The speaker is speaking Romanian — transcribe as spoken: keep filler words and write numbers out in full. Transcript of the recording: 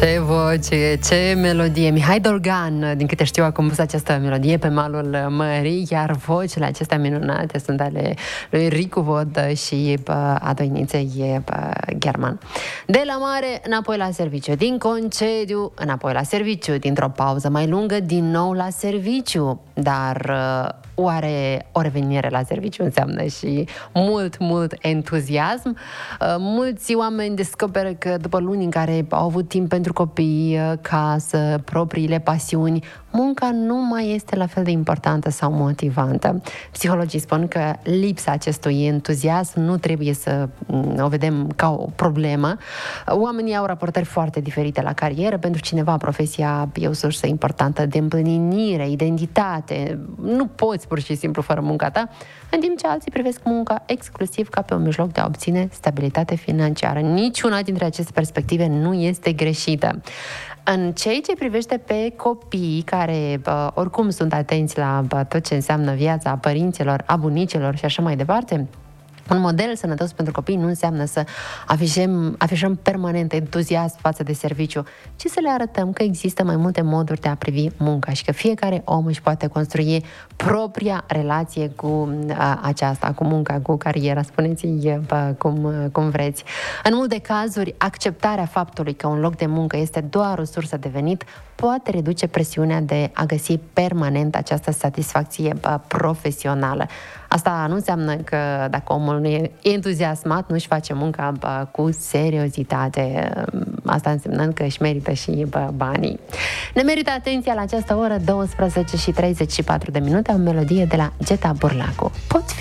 Ce voce, ce melodie! Mihai Dolgan, din câte știu, a compus această melodie pe malul mării, iar vocile acestea minunate sunt ale lui Ricu Vodă și a doiniței German. De la mare, înapoi la serviciu, din concediu, înapoi la serviciu, dintr-o pauză mai lungă, din nou la serviciu. Dar oare o revenire la serviciu înseamnă și mult, mult entuziasm? Mulți oameni descoperă că după luni în care au avut timp pentru copii, casă, propriile pasiuni, munca nu mai este la fel de importantă sau motivantă. Psihologii spun că lipsa acestui entuziasm nu trebuie să o vedem ca o problemă. Oamenii au raportări foarte diferite la carieră. Pentru cineva, profesia e o sursă importantă de împlinire, identitate. Nu poți pur și simplu fără munca ta, în timp ce alții privesc munca exclusiv ca pe un mijloc de a obține stabilitate financiară. Niciuna dintre aceste perspective nu este greșită. În ceea ce privește pe copiii care bă, oricum sunt atenți la bă, tot ce înseamnă viața părinților, a bunicilor și așa mai departe, un model sănătos pentru copii nu înseamnă să afișăm, afișăm permanent entuziasm față de serviciu, ci să le arătăm că există mai multe moduri de a privi munca și că fiecare om își poate construi propria relație cu a, aceasta, cu munca, cu cariera, spuneți-i bă, cum, cum vreți. În multe cazuri, acceptarea faptului că un loc de muncă este doar o sursă de venit poate reduce presiunea de a găsi permanent această satisfacție bă, profesională. Asta nu înseamnă că dacă omul nu e entuziasmat, nu își face munca bă, cu seriozitate. Asta însemnând că își merită și bă, banii. Ne merită atenția la această oră, douăsprezece și treizeci și patru de minute, o melodie de la Geta Burlacu. Pot fi